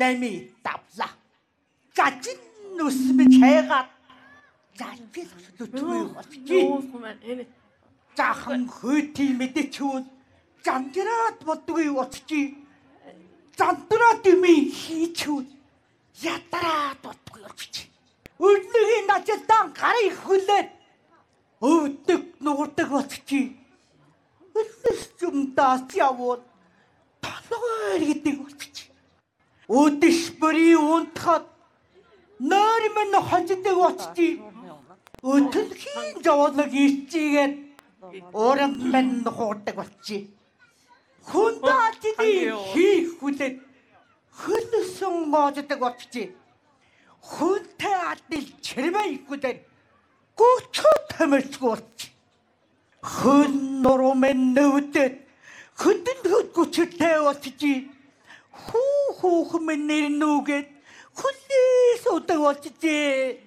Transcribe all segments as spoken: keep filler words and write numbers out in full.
Нами давла. Гажин нүсмэж хайгаад зажил зүтгүй болчих. Захан хөөти мэдээчүүд замжраад бодгүй болчих. Замдраа дими хийчүүд ядараад бодгүй болчих. Өглөөгийн нажилдан гарыг хүлээд өвдөг нуурдаг болчих. Өглөөс юмдаас явуул толгой гэдэг болчих. Өдөш бүрий унтахад нойр минь хождог болчих. Өтөлхийн жавлаг ичигээд уран минь хуурдаг болчих. Хүндаатны хийх хүлээд хөлсөн гоождаг болчих. Хүнтэй адил чирмэй хүлээд гүчөө тамирчгүй болчих. Хүн нурмын нүдэд хөдөн хөд гүчтэй болчих. Хүү хүүх минь нэр нүгэд хүлээс удаг болчих.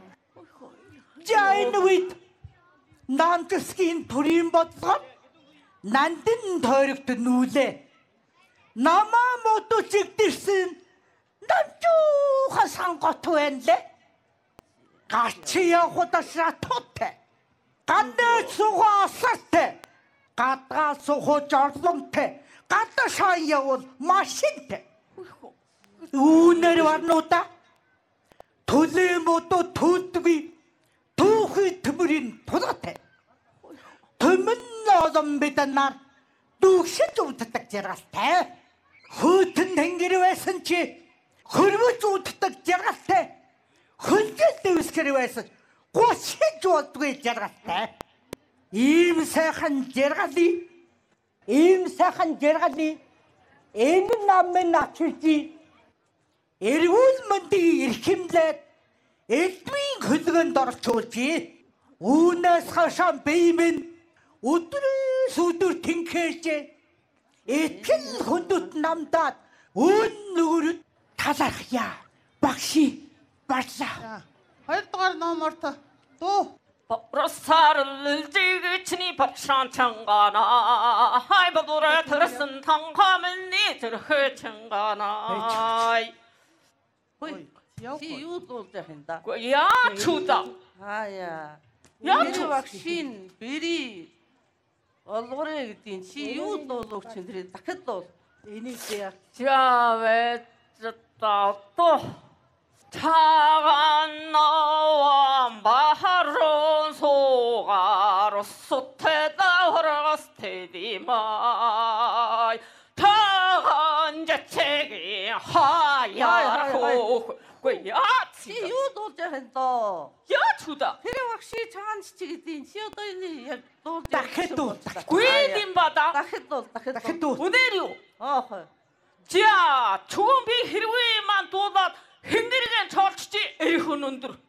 Жайнвид нантскин турим бодлоо нандин тойрогт нүүлээ. Намаа мото чигдэрсэн намжуухан сангот байна лээ. Гачи явахудашаа туттай. Гандаа сухаа асартай. Гадгаа сухаа жорлонтой. Гадаа шаан явуул машинтай. Үүнэр варнуудаа төлөө мото төлдгүй түүхий төмөрийн тулгатай. Төмөн олон бидэнаар дүүгшиж ууддаг жаргалтай. Хөөтөн тэнгэр байсан чи хөрвөж ууддаг жаргалтай. Хөлжил дэвскэр байсан гушиж ууддаг жаргалтай. Ийм сайхан жаргалыг ийм сайхан жаргалыг энэ намын начилжи эрүүл мэндийн эрхэмлээд элдвийн хөлгөнд орчуулжээ. Үүнээс хашаа биймэн өдрөөс өдөр тэнхээж этгэл хүндэт намдаад өн нүгүрд талархъя. Багши барлаа. Хоёрдугаар номорт дуу. Росар을 지그치니 밥상창가나 하이바도라 들었은 당하면 니 들허창가나 Ой, Чи юу дуулж хэнда? 야 추다 Хаяа. Яа, Яа чу- вакцин бери. Олгорэ гэдгийг чи юу дуулууч чинь тэр дахид дуул. энийг яа. 자왜 졌다 또 차간 나와 마하론 소가로 소태다 허라스테디마이 타간 제책이 하야라고 야 Чи юу дуулж хэнда? 야 추다 Тэр вакцин цагаан чичиг гэдгийг чи одоо энэ яг дуулж Дахид дуул. 구이딘 바다 дахид дуул, дахид Дахид дуул. дуул. 오데리오 Аа. 자, 조금 비 히르위만 도다 힘들게 철치지 에이훈은들